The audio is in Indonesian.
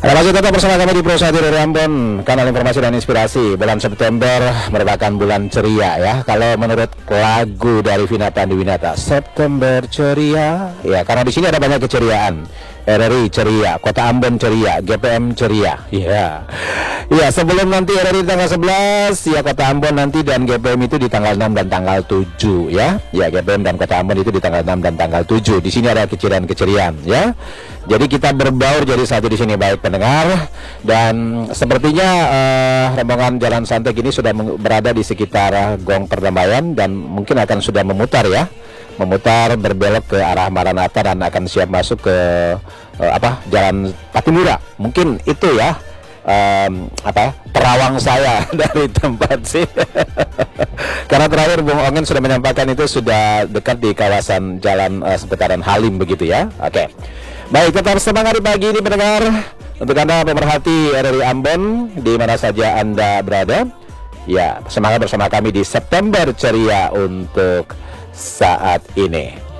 Ada masih tetap bersama kami di Pro Satu dari Ambon, kanal informasi dan inspirasi. Bulan September merupakan bulan ceria ya. Kalau menurut lagu dari Vina Panduwinata, September ceria. Ya, karena di sini ada banyak keceriaan. RRI ceria, Kota Ambon ceria, GPM ceria. Iya. Ya, sebelum nanti RRI tanggal 11, ya Kota Ambon nanti dan GPM itu di tanggal 6 dan tanggal 7 ya. Ya, GPM dan Kota Ambon itu di tanggal 6 dan tanggal 7. Di sini ada keceriaan-keceriaan ya. Jadi kita berbaur jadi satu di sini baik pendengar, dan sepertinya rombongan Jalan Santek ini sudah berada di sekitar Gong Perdamaian dan mungkin akan sudah memutar berbelok ke arah Maranatha dan akan siap masuk ke Jalan Patimura. Mungkin itu ya terawang saya dari tempat sih. Karena terakhir Bung Ongen sudah menyampaikan itu sudah dekat di kawasan Jalan Seputaran Halim begitu ya. Oke. Baik, tetap semangat di pagi ini pendengar. Untuk Anda pemerhati RRI Ambon di mana saja Anda berada, ya semangat bersama kami di September ceria untuk saat ini.